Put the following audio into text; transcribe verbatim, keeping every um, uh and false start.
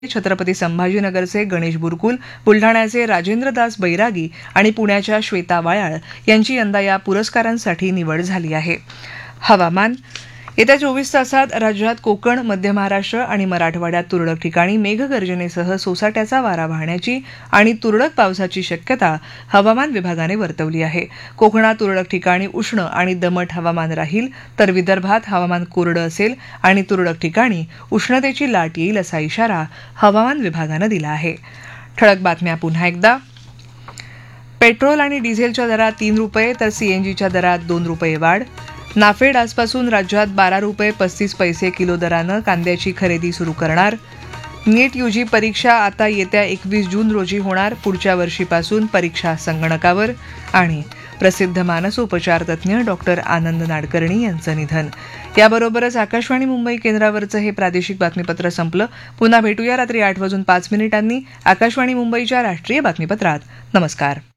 छत्रपती संभाजीनगरचे गणेश बुरकुल, बुलढाण्याचे राजेंद्रदास बैरागी आणि पुण्याच्या श्वेता वायाळ यांची यंदा या पुरस्कारांसाठी निवड झाली आहे. हवामान. येत्या चोवीस तासात राज्यात कोकण, मध्य महाराष्ट्र आणि मराठवाड्यात तुरळक ठिकाणी मेघगर्जनेसह सोसाट्याचा वारा वाहण्याची आणि तुरळक पावसाची शक्यता हवामान विभागाने वर्तवली आहे. कोकणात तुरळक ठिकाणी उष्ण आणि दमट हवामान राहील, तर विदर्भात हवामान कोरडं असेल आणि तुरळक ठिकाणी उष्णतेची लाट येईल असा इशारा हवामान विभागानं दिला आहे. ठळक बातम्या पुन्हा एकदा. पेट्रोल आणि डिझेलच्या दरात तीन रुपये तर सीएनजीच्या दरात दोन रुपये वाढ. नाफेड आजपासून राज्यात बारा रुपये पस्तीस पैसे किलो दरानं कांद्याची खरेदी सुरू करणार. नीट यूजी परीक्षा आता येत्या एकवीस जून रोजी होणार. पुढच्या वर्षीपासून परीक्षा संगणकावर. आणि प्रसिद्ध मानसोपचार तज्ज्ञ डॉक्टर आनंद नाडकर्णी यांचं निधन. याबरोबरच आकाशवाणी मुंबई केंद्रावरचं हे प्रादेशिक बातमीपत्र संपलं. पुन्हा भेटूया रात्री आठ वाजून पाच मिनिटांनी आकाशवाणी मुंबईच्या राष्ट्रीय बातमीपत्रात. नमस्कार.